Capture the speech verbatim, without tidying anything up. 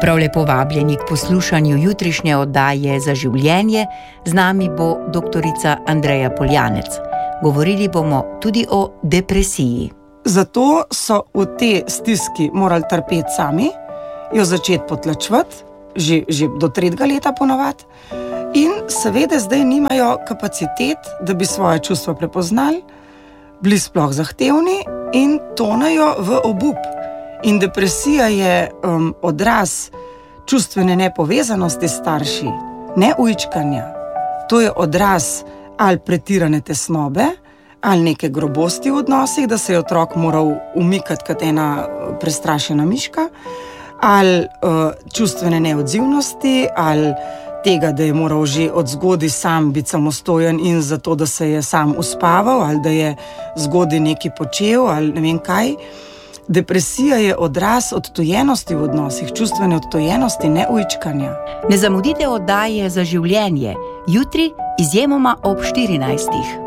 Prav lepo vabljeni k poslušanju jutrišnje oddaje Za življenje. Z nami bo doktorica Andreja Poljanec. Govorili bomo tudi o depresiji. Zato so v te stiski morali trpeti sami, jo začeti potlačevati, že, že do tretjega leta ponavadi, in seveda zdaj nimajo kapacitet, da bi svoje čustva prepoznali, bili sploh zahtevni in tonejo v obup. In depresija je um, odraz čustvene nepovezanosti s starši, ne ujčkanja. To je odraz ali pretirane tesnobe, ali neke grobosti v odnosih, da se je otrok moral umikati kot ena prestrašena miška, ali uh, čustvene neodzivnosti, ali tega, da je moral že od zgodaj sam biti samostojen in zato, da se je sam uspaval, ali da je zgodaj nekaj počel, ali ne vem kaj. Depresija je odraz odtujenosti v odnosih, čustvene odtujenosti, ne ujčkanja. Ne zamudite oddaje Za življenje, jutri izjemoma ob štirinajstih.